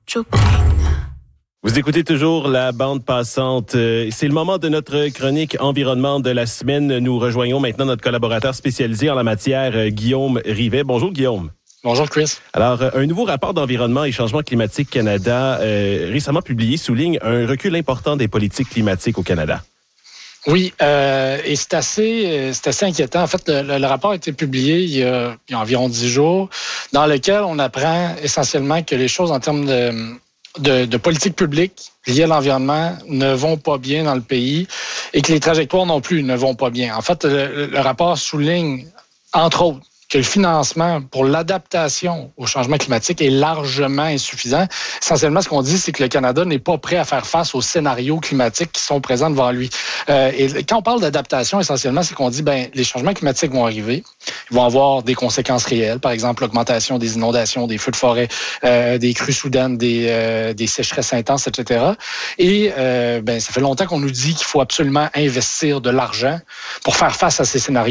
Vous écoutez toujours la bande passante. C'est le moment de notre chronique environnement de la semaine. Nous rejoignons maintenant notre collaborateur spécialisé en la matière, Guillaume Rivet. Bonjour Guillaume. Bonjour Chris. Alors, un nouveau rapport d'environnement et changement climatique Canada récemment publié souligne un recul important des politiques climatiques au Canada. Oui, et c'est assez inquiétant. En fait, le rapport a été publié il y a environ 10 jours, dans lequel on apprend essentiellement que les choses en termes de politique publique liées à l'environnement ne vont pas bien dans le pays et que les trajectoires non plus ne vont pas bien. En fait, le rapport souligne, entre autres, que le financement pour l'adaptation au changement climatique est largement insuffisant. Essentiellement, ce qu'on dit, c'est que le Canada n'est pas prêt à faire face aux scénarios climatiques qui sont présents devant lui. Et quand on parle d'adaptation, essentiellement, c'est qu'on dit, les changements climatiques vont arriver. Ils vont avoir des conséquences réelles. Par exemple, l'augmentation des inondations, des feux de forêt, des crues soudaines, des sécheresses intenses, etc. Et ça fait longtemps qu'on nous dit qu'il faut absolument investir de l'argent pour faire face à ces scénarios.